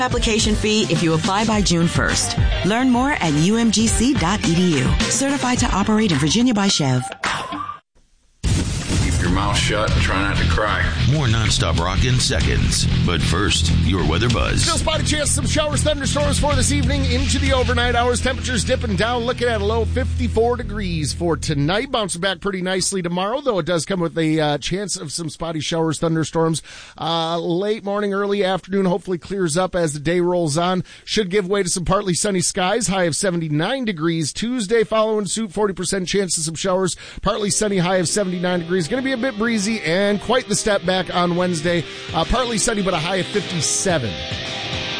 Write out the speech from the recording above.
Application fee if you apply by June 1st. Learn more at umgc.edu. Certified to operate in Virginia by Chev. Keep your mouth shut and try not to cry. More nonstop rock in seconds. But first, your weather buzz. Still spotty chance of some showers, thunderstorms for this evening into the overnight hours. Temperatures dipping down, looking at a low 54 degrees for tonight. Bouncing back pretty nicely tomorrow, though it does come with a chance of some spotty showers, thunderstorms. Late morning, early afternoon, hopefully clears up as the day rolls on. Should give way to some partly sunny skies, high of 79 degrees. Tuesday following suit, 40% chance of some showers, partly sunny, high of 79 degrees. Going to be a bit breezy and quite the step back on Wednesday. Partly sunny, but a high of 57.